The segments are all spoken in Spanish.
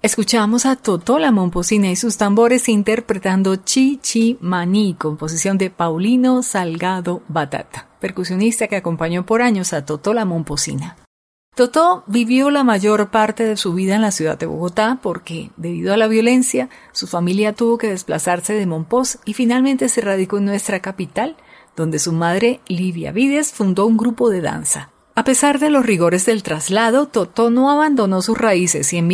Escuchamos a Totó la Momposina y sus tambores interpretando Chi Chi Maní, composición de Paulino Salgado Batata, percusionista que acompañó por años a Totó la Momposina. Totó vivió la mayor parte de su vida en la ciudad de Bogotá porque, debido a la violencia, su familia tuvo que desplazarse de Monpós y finalmente se radicó en nuestra capital, donde su madre, Livia Vides, fundó un grupo de danza. A pesar de los rigores del traslado, Totó no abandonó sus raíces y en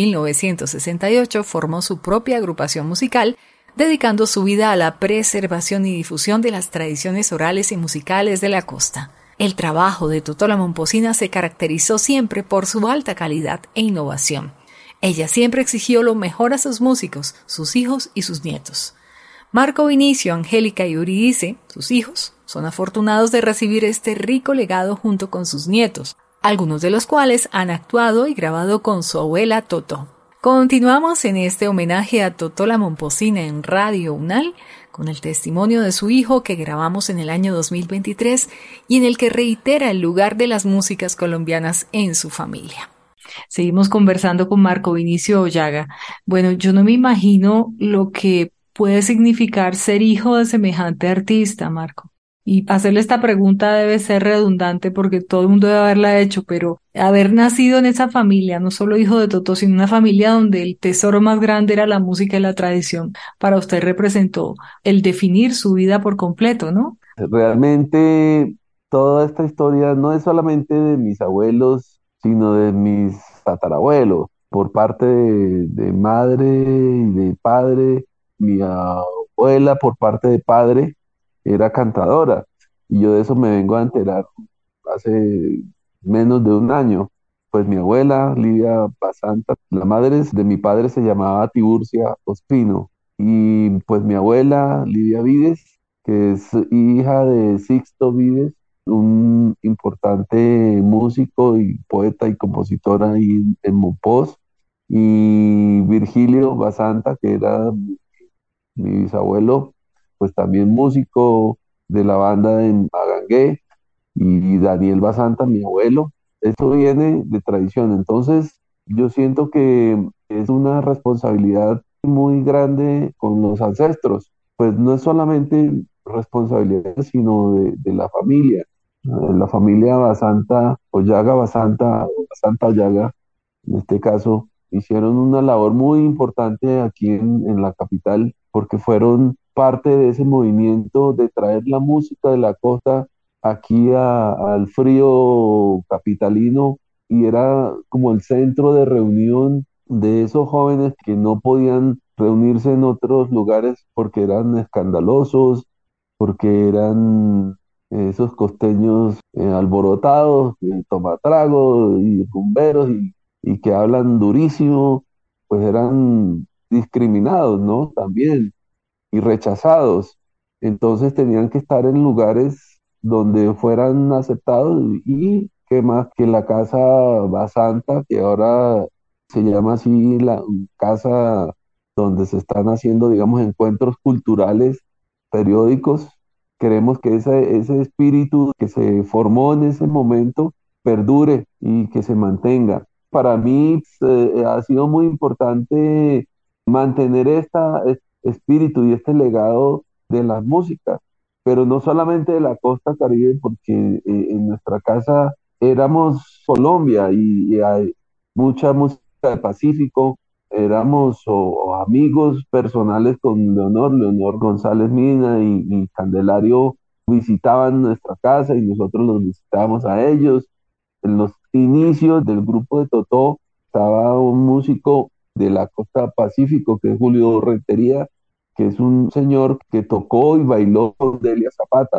1968 formó su propia agrupación musical, dedicando su vida a la preservación y difusión de las tradiciones orales y musicales de la costa. El trabajo de Totó la Momposina se caracterizó siempre por su alta calidad e innovación. Ella siempre exigió lo mejor a sus músicos, sus hijos y sus nietos. Marco Vinicio, Angélica y Eurídice, sus hijos, son afortunados de recibir este rico legado junto con sus nietos, algunos de los cuales han actuado y grabado con su abuela Totó. Continuamos en este homenaje a Totó la Momposina en Radio UNAL con el testimonio de su hijo que grabamos en el año 2023 y en el que reitera el lugar de las músicas colombianas en su familia. Seguimos conversando con Marco Vinicio Ollaga. Bueno, yo no me imagino lo que puede significar ser hijo de semejante artista, Marco. Y hacerle esta pregunta debe ser redundante porque todo el mundo debe haberla hecho, pero haber nacido en esa familia, no solo hijo de Totó, sino una familia donde el tesoro más grande era la música y la tradición, para usted representó el definir su vida por completo, ¿no? Realmente toda esta historia no es solamente de mis abuelos, sino de mis tatarabuelos, por parte de madre y de padre. Mi abuela por parte de padre era cantadora y yo de eso me vengo a enterar hace menos de un año. Pues mi abuela, Lidia Basanta, la madre de mi padre se llamaba Tiburcia Ospino y pues mi abuela, Lidia Vides, que es hija de Sixto Vides, un importante músico y poeta y compositor ahí en Monpós, y Virgilio Basanta, que era mi bisabuelo, pues también músico de la banda de Magangué, y Daniel Basanta, mi abuelo. Esto viene de tradición. Entonces, yo siento que es una responsabilidad muy grande con los ancestros. Pues no es solamente responsabilidad, sino de la familia. La familia Basanta, Ollaga Basanta, o Basanta Ollaga, en este caso, hicieron una labor muy importante aquí en la capital, porque fueron parte de ese movimiento de traer la música de la costa aquí al frío capitalino, y era como el centro de reunión de esos jóvenes que no podían reunirse en otros lugares porque eran escandalosos, porque eran esos costeños alborotados, tomatragos y rumberos y que hablan durísimo, pues eran discriminados, ¿no? También, y rechazados. Entonces tenían que estar en lugares donde fueran aceptados, y qué más que la Casa Basanta, que ahora se llama así, la casa donde se están haciendo, digamos, encuentros culturales periódicos. Queremos que ese espíritu que se formó en ese momento perdure y que se mantenga. Para mí ha sido muy importante mantener este espíritu y este legado de las músicas, pero no solamente de la costa Caribe, porque en nuestra casa éramos Colombia y hay mucha música del Pacífico. Éramos o amigos personales con Leonor González Mina y Candelario visitaban nuestra casa y nosotros los visitábamos a ellos. En los inicios del grupo de Totó estaba un músico de la costa Pacífico, que es Julio Rentería, que es un señor que tocó y bailó con Delia Zapata.